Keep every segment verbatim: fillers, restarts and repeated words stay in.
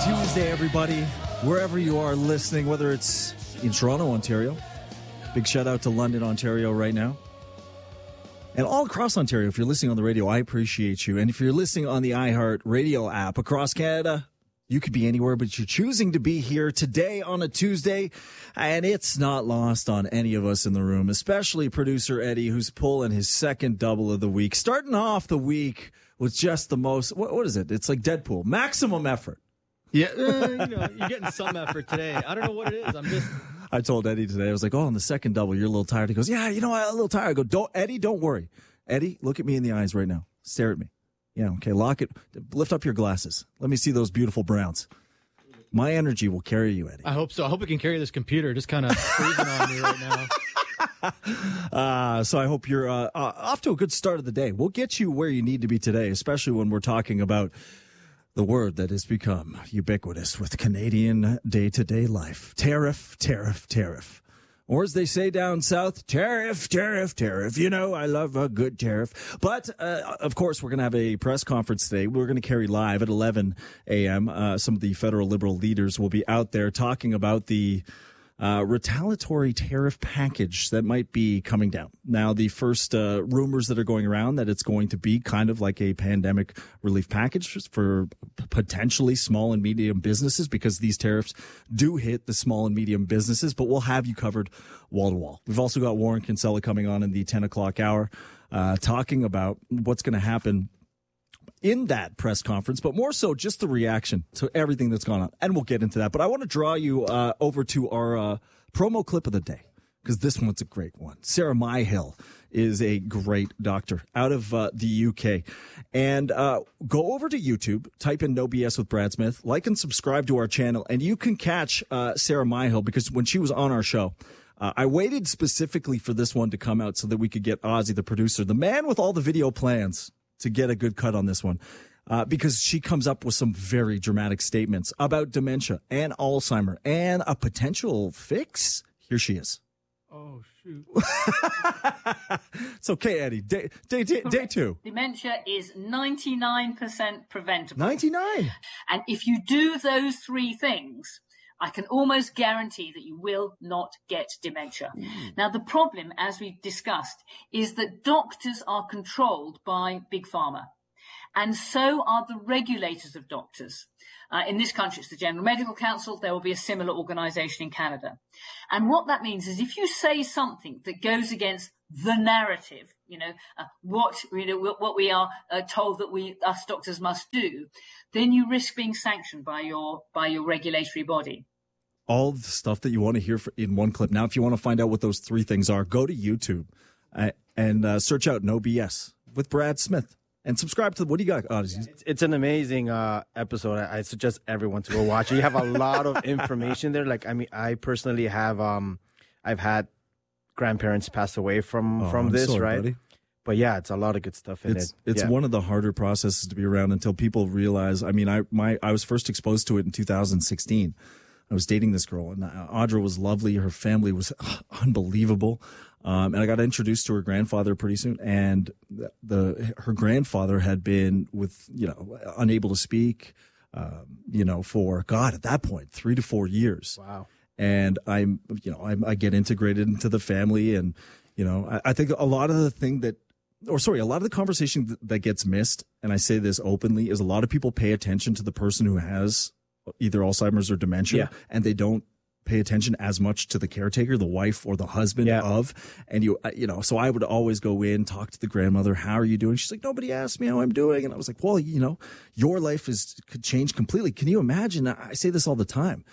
Tuesday, everybody. Wherever you are listening, whether it's in Toronto, Ontario, big shout out to London, Ontario right now. And all across Ontario, if you're listening on the radio, I appreciate you. And if you're listening on the iHeart Radio app across Canada, you could be anywhere, but you're choosing to be here today on a Tuesday. And it's not lost on any of us in the room, especially producer Eddie, who's pulling his second double of the week. Starting off the week with just the most, what, what is it? It's like Deadpool, maximum effort. Yeah, uh, you know, you're getting some effort today. I don't know what it is. I'm just... I told Eddie today, I was like, oh, on the second double, you're a little tired. He goes, yeah, you know, I'm a little tired. I go, don't, Eddie, don't worry. Eddie, look at me in the eyes right now. Stare at me. Yeah, okay, lock it. Lift up your glasses. Let me see those beautiful browns. My energy will carry you, Eddie. I hope so. I hope it can carry this computer. Just kind of freezing on me right now. Uh, so I hope you're uh, uh, off to a good start of the day. We'll get you where you need to be today, especially when we're talking about the word that has become ubiquitous with Canadian day-to-day life. Tariff, tariff, tariff. Or as they say down south, tariff, tariff, tariff. You know, I love a good tariff. But, uh, of course, we're going to have a press conference today. We're going to carry live at eleven a.m. Uh, some of the federal Liberal leaders will be out there talking about the Uh, retaliatory tariff package that might be coming down. Now, the first uh, rumors that are going around that it's going to be kind of like a pandemic relief package for potentially small and medium businesses, because these tariffs do hit the small and medium businesses, but we'll have you covered wall to wall. We've also got Warren Kinsella coming on in the ten o'clock hour, uh, talking about what's going to happen in that press conference, but more so just the reaction to everything that's gone on. And we'll get into that. But I want to draw you uh, over to our uh, promo clip of the day, because this one's a great one. Sarah Myhill is a great doctor out of uh, the U K. And uh, go over to YouTube, type in No B S with Brad Smith, like and subscribe to our channel, and you can catch uh, Sarah Myhill, because when she was on our show, Uh, I waited specifically for this one to come out so that we could get Ozzy, the producer, the man with all the video plans, to get a good cut on this one, uh, because she comes up with some very dramatic statements about dementia and Alzheimer and a potential fix. Here she is. Oh, shoot. It's okay, Eddie. Day, day, day, day two. Dementia is ninety-nine percent preventable. ninety-nine. And if you do those three things, I can almost guarantee that you will not get dementia. Mm. Now, the problem, as we discussed, is that doctors are controlled by Big Pharma, and so are the regulators of doctors. Uh, in this country, it's the General Medical Council. There will be a similar organisation in Canada. And what that means is if you say something that goes against the narrative, you know, uh, what, you know, what we are uh, told that we, us doctors must do, then you risk being sanctioned by your, by your regulatory body. All the stuff that you want to hear for, in one clip. Now, if you want to find out what those three things are, go to YouTube uh, and uh, search out No B S with Brad Smith and subscribe to, what do you got, Odyssey? It's, it's an amazing uh, episode. I, I suggest everyone to go watch it. You have a lot of information there. Like, I mean, I personally have, um, I've had grandparents pass away from, oh, from I'm this, sorry, right? buddy. But yeah, it's a lot of good stuff in it's, it. It's yeah. one of the harder processes to be around until people realize. I mean, I my I was first exposed to it in two thousand sixteen. I was dating this girl, and Audra was lovely. Her family was unbelievable. Um, and I got introduced to her grandfather pretty soon. And the, the her grandfather had been with, you know, unable to speak, um, you know, for, God, at that point, three to four years. Wow. And I'm, you know, I'm, I get integrated into the family. And, you know, I, I think a lot of the thing that, or sorry, a lot of the conversation that, that gets missed, and I say this openly, is a lot of people pay attention to the person who has either Alzheimer's or dementia, yeah. and they don't pay attention as much to the caretaker, the wife or the husband yeah. of. And you, you know, so I would always go in, talk to the grandmother. How are you doing? She's like, nobody asked me how I'm doing. And I was like, well, you know, your life is could change completely. Can you imagine? I say this all the time.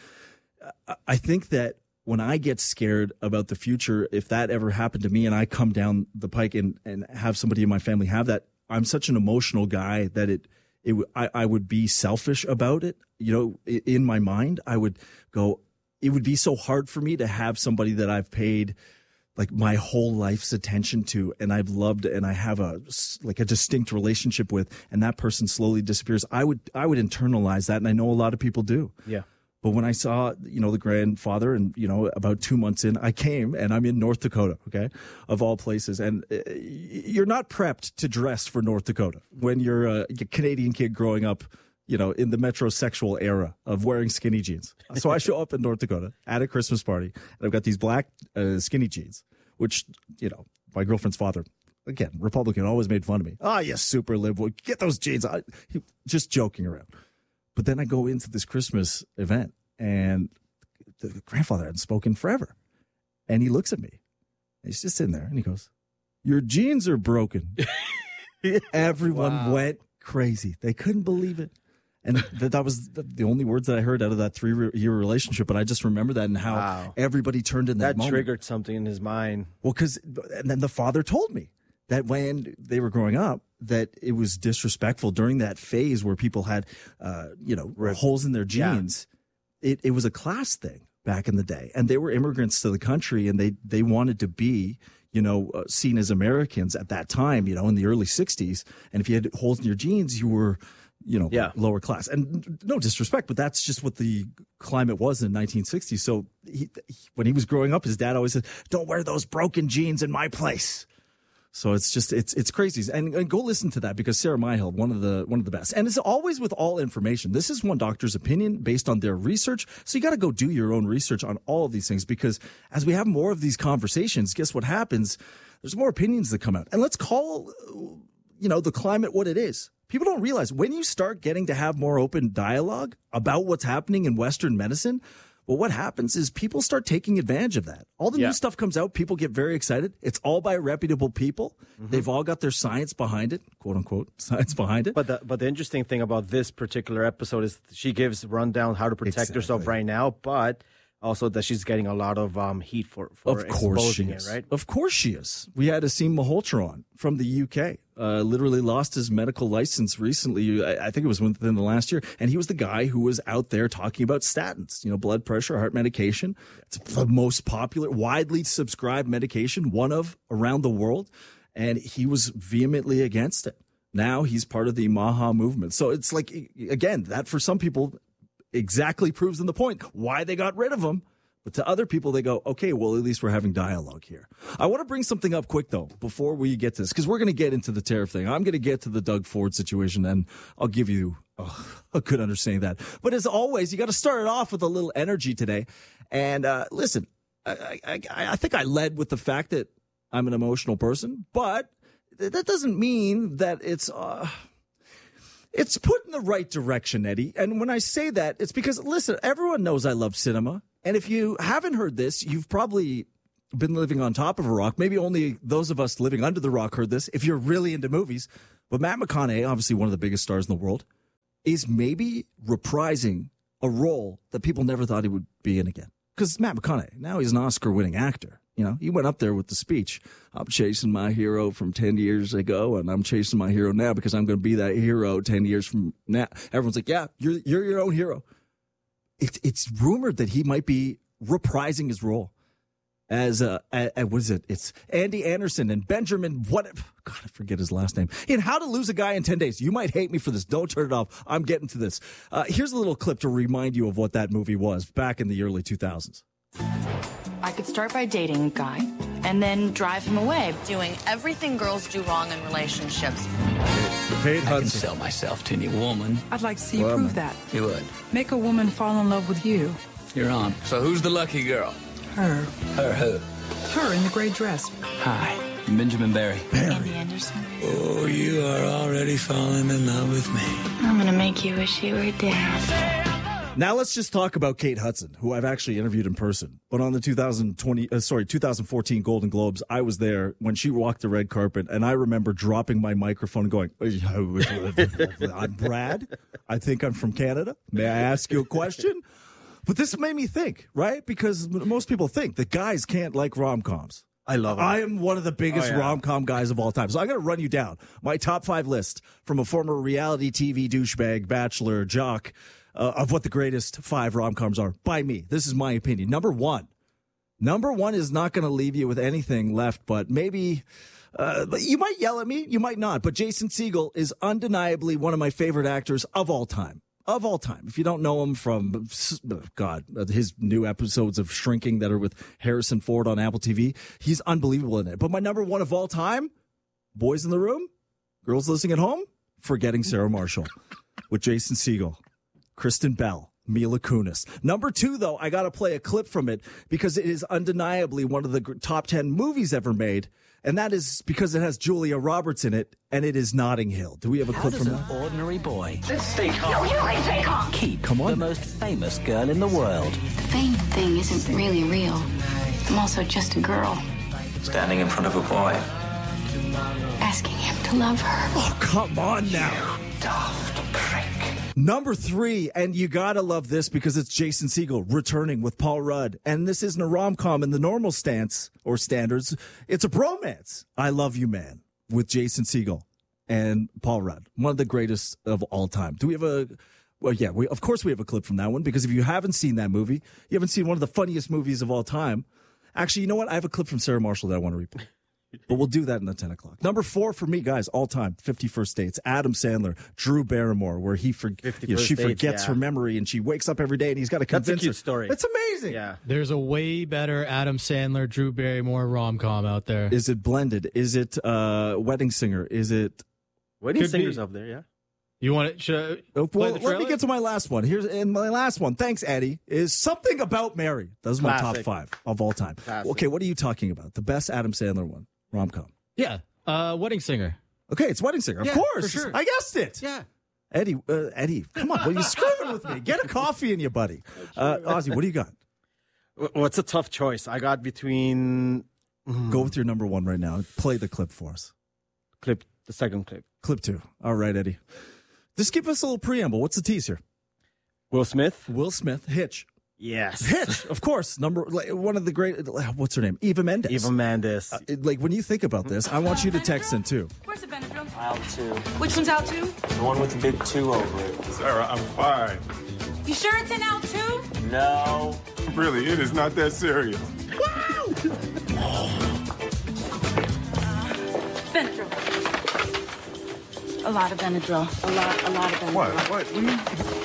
I think that when I get scared about the future, if that ever happened to me and I come down the pike and, and have somebody in my family have that, I'm such an emotional guy that it, it, I, I would be selfish about it. You know, in my mind, I would go, it would be so hard for me to have somebody that I've paid like my whole life's attention to, and I've loved, and I have a, like a distinct relationship with, and that person slowly disappears. I would, I would internalize that. And I know a lot of people do. Yeah. But when I saw, you know, the grandfather, and, you know, about two months in, I came, and I'm in North Dakota, okay, of all places. And uh, you're not prepped to dress for North Dakota when you're a Canadian kid growing up, you know, in the metrosexual era of wearing skinny jeans. So I show up in North Dakota at a Christmas party, and I've got these black uh, skinny jeans, which, you know, my girlfriend's father, again, Republican, always made fun of me. Oh, you super liberal. Get those jeans. I, he, just joking around. But then I go into this Christmas event, and the grandfather hadn't spoken forever. And he looks at me. He's just sitting there, and he goes, your jeans are broken. Everyone wow. went crazy. They couldn't believe it. And that, that was the, the only words that I heard out of that three-year relationship. But I just remember that and how wow. everybody turned in that, that moment. triggered something in his mind. Well, because, and then the father told me that when they were growing up, that it was disrespectful during that phase where people had, uh, you know, Rip. holes in their jeans. Yeah. It, it was a class thing back in the day. And they were immigrants to the country, and they, they wanted to be, you know, uh, seen as Americans at that time, you know, in the early sixties. And if you had holes in your jeans, you were, you know, yeah. lower class. And no disrespect, but that's just what the climate was in the nineteen sixties. So he, when he was growing up, his dad always said, don't wear those broken jeans in my place. So it's just, it's it's crazy. And, and go listen to that, because Sarah Myhill, one of the one of the best. And it's always with all information. This is one doctor's opinion based on their research. So you got to go do your own research on all of these things, because as we have more of these conversations, guess what happens? There's more opinions that come out. And let's call, you know, the climate what it is. People don't realize when you start getting to have more open dialogue about what's happening in Western medicine, well, what happens is people start taking advantage of that. All the yeah. new stuff comes out. People get very excited. It's all by reputable people. Mm-hmm. They've all got their science behind it, quote unquote, science behind it. But the, but the interesting thing about this particular episode is she gives rundown how to protect exactly. herself right now, but also that she's getting a lot of um, heat for, for of course exposing she is. it, right? Of course she is. We had Asim Malhotra on from the U K. Uh, literally lost his medical license recently. I, I think it was within the last year. And he was the guy who was out there talking about statins, you know, blood pressure, heart medication. It's the most popular, widely subscribed medication, one of around the world. And he was vehemently against it. Now he's part of the Maha movement. So it's like, again, that for some people exactly proves in the point why they got rid of him. But to other people, they go, okay, well, at least we're having dialogue here. I want to bring something up quick, though, before we get to this, because we're going to get into the tariff thing. I'm going to get to the Doug Ford situation, and I'll give you oh, a good understanding of that. But as always, you got to start it off with a little energy today. And uh, listen, I, I, I think I led with the fact that I'm an emotional person, but that doesn't mean that it's... Uh, It's put in the right direction, Eddie. And when I say that, it's because, listen, everyone knows I love cinema. And if you haven't heard this, you've probably been living on top of a rock. Maybe only those of us living under the rock heard this, if you're really into movies. But Matt McConaughey, obviously one of the biggest stars in the world, is maybe reprising a role that people never thought he would be in again. Because Matt McConaughey, now he's an Oscar-winning actor. You know, he went up there with the speech, I'm chasing my hero from ten years ago, and I'm chasing my hero now because I'm going to be that hero ten years from now. Everyone's like, yeah, you're you're your own hero. It's it's rumored that he might be reprising his role as, uh, a, a, what is it? It's Andy Anderson and Benjamin, what, God, I forget his last name, in How to Lose a Guy in ten days. You might hate me for this. Don't turn it off. I'm getting to this. Uh, here's a little clip to remind you of what that movie was back in the early two thousands. I could start by dating a guy and then drive him away. Doing everything girls do wrong in relationships. Kate Hudson. I can sell myself to any woman. I'd like to see you Woman. prove that. You would. Make a woman fall in love with you. You're on. So who's the lucky girl? Her. Her who? Her in the gray dress. Hi, I'm Benjamin Barry. Andy Anderson. Oh, you are already falling in love with me. I'm gonna make you wish you were dead. Now let's just talk about Kate Hudson, who I've actually interviewed in person. But on the two thousand twenty, uh, sorry, two thousand fourteen Golden Globes, I was there when she walked the red carpet, and I remember dropping my microphone and going, I'm Brad. I think I'm from Canada. May I ask you a question? But this made me think, right? Because most people think that guys can't like rom-coms. I love it. I am one of the biggest oh, yeah. rom-com guys of all time. So I'm going to run you down my top five list from a former reality T V douchebag, bachelor, jock, uh, of what the greatest five rom-coms are by me. This is my opinion. Number one. Number one is not going to leave you with anything left, but maybe uh, you might yell at me. You might not. But Jason Segel is undeniably one of my favorite actors of all time. Of all time. If you don't know him from, God, his new episodes of Shrinking that are with Harrison Ford on Apple T V, he's unbelievable in it. But my number one of all time, boys in the room, girls listening at home, Forgetting Sarah Marshall. with Jason Segel, Kristen Bell, Mila Kunis. Number two, though, I got to play a clip from it because it is undeniably one of the top ten movies ever made. And that is because it has Julia Roberts in it, and it is Notting Hill. Do we have a How clip does from an that? ordinary boy Stay calm. You ain't stay calm. keep Come on. the most famous girl in the world? The fame thing isn't really real. I'm also just a girl. Standing in front of a boy. Asking him to love her. Oh, come on now. Daft prick. Number three, and you gotta love this because it's Jason Segel returning with Paul Rudd. And this isn't a rom-com in the normal stance or standards. It's a bromance. I Love You, Man, with Jason Segel and Paul Rudd. One of the greatest of all time. Do we have a... Well, yeah, we, of course we have a clip from that one because if you haven't seen that movie, you haven't seen one of the funniest movies of all time. Actually, you know what? I have a clip from Sarah Marshall that I want to replay. But we'll do that in the ten o'clock. Number four for me, guys, all time, fifty-first Dates. Adam Sandler, Drew Barrymore, where he for, you know, she Dates, forgets yeah. her memory and she wakes up every day and he's got to That's convince a cute her. story. It's amazing. Yeah. There's a way better Adam Sandler, Drew Barrymore rom-com out there. Is it Blended? Is it uh, Wedding Singer? Is it... Wedding Could Singer's be. up there, yeah. You want it? Should I Oh, play well, the let me trailer? get to my last one. Here's and my last one. Thanks, Eddie. Is Something About Mary. Those are my top Classic. five of all time. Classic. Okay, what are you talking about? The best Adam Sandler one, rom-com. Yeah, uh, Wedding Singer. Okay, it's Wedding Singer. Of Yeah, course. for sure. I guessed it. Yeah. Eddie, uh, Eddie, come on. What are you screwing with me? Get a coffee in you, buddy. Uh, Ozzy, what do you got? Well, it's a tough choice. I got between Go with your number one right now. Play the clip for us. clip, the second clip. Clip two. All right, Eddie. Just give us a little preamble. What's the tease here? Will Smith? Will Smith, Hitch. Yes. Hitch, of course. Number like, one of the great. What's her name? Eva Mendes. Eva Mendes. Uh, like when you think about this, I want you to text in too. Where's the Benadryl? Aisle two. Which one's out two? The one with the big two over it. Sarah, I'm fine. You sure it's in out two? No. Really, it is not that serious. Benadryl. A lot of Benadryl. A lot, a lot of Benadryl. What? What? What do you...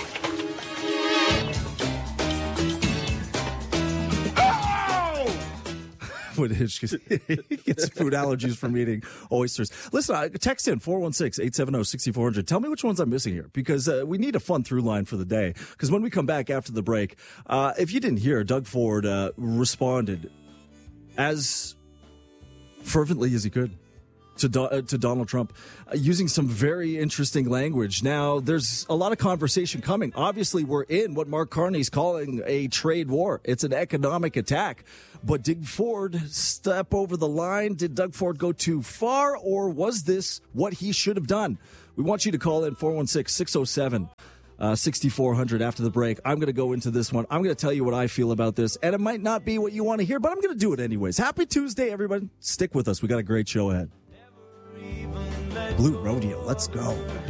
When Hitch gets, he gets food allergies from eating oysters. Listen, uh, text in four one six, eight seven zero, six four zero zero. Tell me which ones I'm missing here because uh, we need a fun through line for the day. Because when we come back after the break, uh, if you didn't hear, Doug Ford uh, responded as fervently as he could to Do- uh, to Donald Trump uh, using some very interesting language. Now, there's a lot of conversation coming. Obviously, we're in what Mark Carney's calling a trade war. It's an economic attack. But did Ford step over the line? Did Doug Ford go too far? Or was this what he should have done? We want you to call in four one six, six zero seven, six four zero zero after the break. I'm going to go into this one. I'm going to tell you what I feel about this. And it might not be what you want to hear, but I'm going to do it anyways. Happy Tuesday, everybody. Stick with us. We got a great show ahead. Blue Rodeo. Let's go.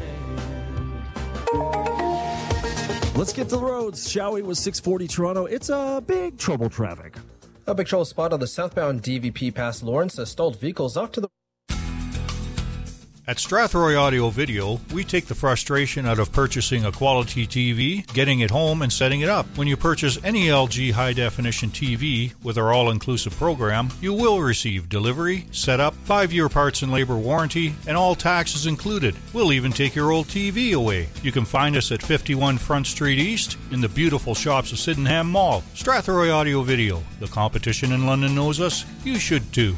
Let's get to the roads, shall we, with six forty Toronto. It's a big trouble traffic. A big trouble spot on the southbound D V P past Lawrence. A stalled vehicles off to the... At Strathroy Audio Video, we take the frustration out of purchasing a quality T V, getting it home, and setting it up. When you purchase any L G high-definition T V with our all-inclusive program, you will receive delivery, setup, five-year parts and labor warranty, and all taxes included. We'll even take your old T V away. You can find us at fifty-one Front Street East in the beautiful shops of Sydenham Mall. Strathroy Audio Video. The competition in London knows us. You should too.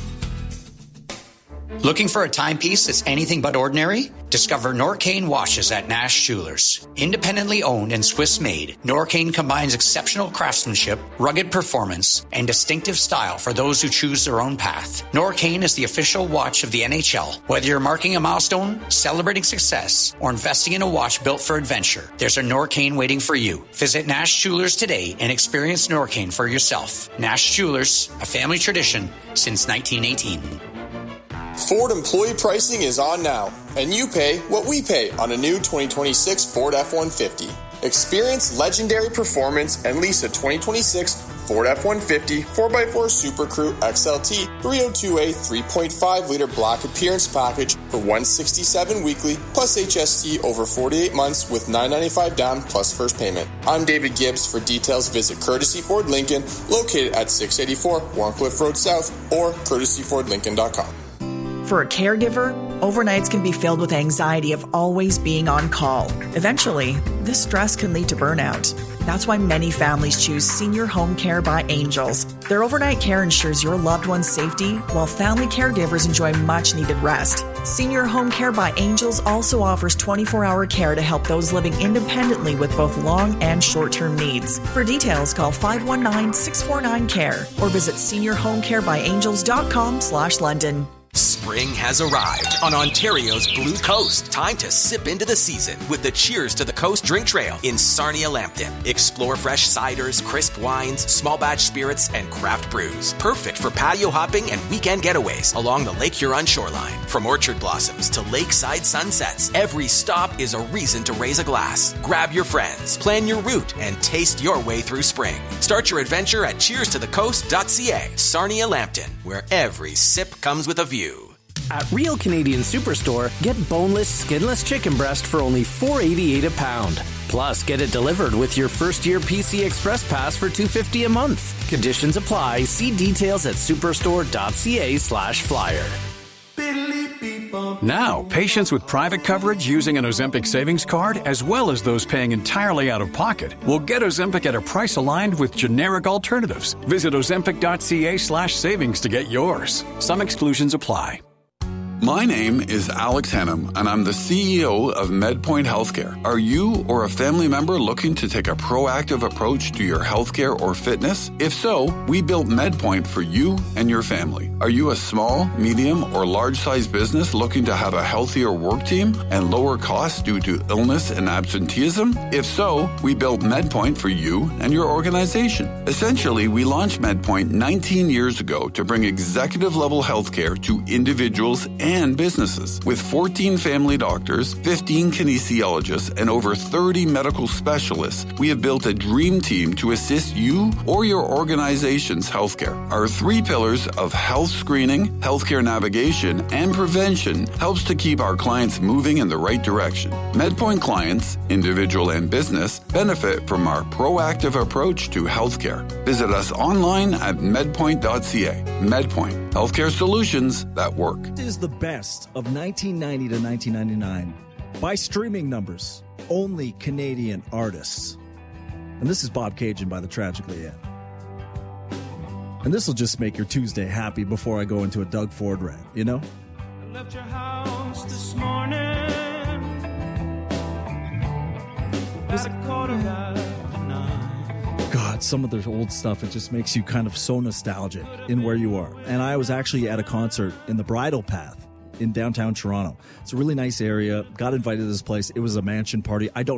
Looking for a timepiece that's anything but ordinary? Discover Norcane watches at Nash Jewelers. Independently owned and Swiss-made, Norcane combines exceptional craftsmanship, rugged performance, and distinctive style for those who choose their own path. Norcane is the official watch of the N H L. Whether you're marking a milestone, celebrating success, or investing in a watch built for adventure, there's a Norcane waiting for you. Visit Nash Jewelers today and experience Norcane for yourself. Nash Jewelers, a family tradition since nineteen eighteen. Ford employee pricing is on now, and you pay what we pay on a new twenty twenty-six Ford F one fifty. Experience legendary performance and lease a twenty twenty-six Ford F one fifty four by four Super Crew X L T three oh two A three point five liter black appearance package for one hundred sixty-seven dollars weekly plus H S T over forty-eight months with nine hundred ninety-five dollars down plus first payment. I'm David Gibbs. For details, visit Courtesy Ford Lincoln, located at six eighty-four Warncliffe Road South, or courtesy ford lincoln dot com. For a caregiver, Overnights can be filled with anxiety of always being on call. Eventually, this stress can lead to burnout. That's why many families choose Senior Home Care by Angels. Their overnight care ensures your loved one's safety, while family caregivers enjoy much-needed rest. Senior Home Care by Angels also offers twenty-four hour care to help those living independently with both long and short-term needs. For details, call five one nine, six four nine, C A R E or visit senior home care by angels dot com slash London. Spring has arrived on Ontario's Blue Coast. Time to sip into the season with the Cheers to the Coast drink trail in Sarnia-Lambton. Explore fresh ciders, crisp wines, small batch spirits, and craft brews. Perfect for patio hopping and weekend getaways along the Lake Huron shoreline. From orchard blossoms to lakeside sunsets, every stop is a reason to raise a glass. Grab your friends, plan your route, and taste your way through spring. Start your adventure at cheers to the coast dot c a. Sarnia-Lambton, where every sip comes with a view. At Real Canadian Superstore, get boneless, skinless chicken breast for only four eighty-eight a pound. Plus, get it delivered with your first-year P C Express Pass for two fifty a month. Conditions apply. See details at superstore dot c a slash flyer. Now, patients with private coverage using an Ozempic savings card, as well as those paying entirely out of pocket, will get Ozempic at a price aligned with generic alternatives. Visit ozempic dot c a slash savings to get yours. Some exclusions apply. My name is Alex Hennum, and I'm the C E O of MedPoint Healthcare. Are you or a family member looking to take a proactive approach to your healthcare or fitness? If so, we built MedPoint for you and your family. Are you a small, medium, or large-sized business looking to have a healthier work team and lower costs due to illness and absenteeism? If so, we built MedPoint for you and your organization. Essentially, we launched MedPoint nineteen years ago to bring executive-level healthcare to individuals and and businesses. With fourteen family doctors, fifteen kinesiologists, and over thirty medical specialists, we have built a dream team to assist you or your organization's healthcare. Our three pillars of health screening, healthcare navigation, and prevention helps to keep our clients moving in the right direction. MedPoint clients, individual and business, benefit from our proactive approach to healthcare. Visit us online at medpoint dot c a. MedPoint, healthcare solutions that work. It is the best of nineteen ninety to nineteen ninety-nine by streaming numbers. Only Canadian artists. And this is Bob Cajun by the Tragically Ill. And this will just make your Tuesday happy before I go into a Doug Ford rant, you know? I left your house this morning at a quarter after nine. God, some of their old stuff, it just makes you kind of so nostalgic in where you are. And I was actually at a concert in the Bridle Path in downtown Toronto. It's a really nice area. Got invited to this place. It was a mansion party. I don't